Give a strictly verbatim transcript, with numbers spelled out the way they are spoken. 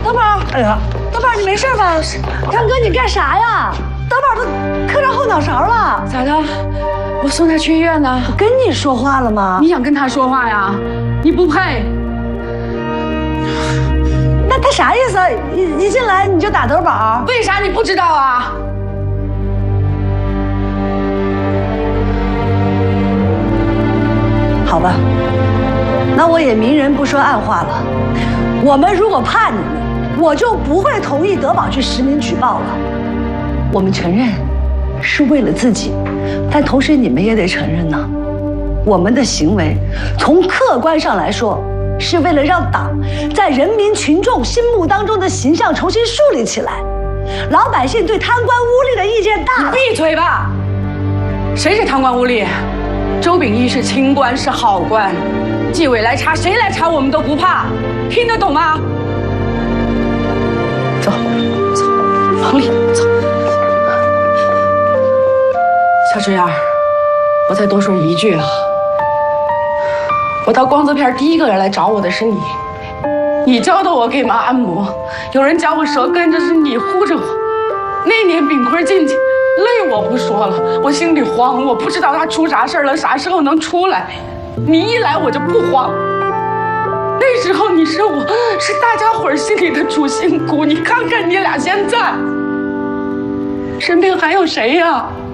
德宝，哎呀，德宝，你没事吧？刚哥，你干啥呀？德宝都磕着后脑勺了， 咋的？我送他去医院呢。 我跟你说话了吗？ 你想跟他说话呀？你不配。 那他啥意思？一一进来你就打德宝？ 为啥你不知道啊？ 好吧，那我也明人不说暗话了。我们如果怕你们，我就不会同意德宝去实名举报了。我们承认是为了自己，但同时你们也得承认呢，我们的行为从客观上来说，是为了让党在人民群众心目当中的形象重新树立起来。老百姓对贪官污吏的意见大了。 你闭嘴吧！谁是贪官污吏？周秉义是清官，是好官，纪委来查，谁来查我们都不怕，听得懂吗？走，走，往里走。小志阳，我再多说一句啊，我到光泽片第一个人来找我的是你，你教的我给妈按摩，有人讲我舌根，这是你护着我。那年炳坤进去。累我不说了，我心里慌，我不知道他出啥事了，啥时候能出来。你一来我就不慌。那时候你是我，是大家伙心里的主心骨。你看看你俩现在，生病还有谁呀？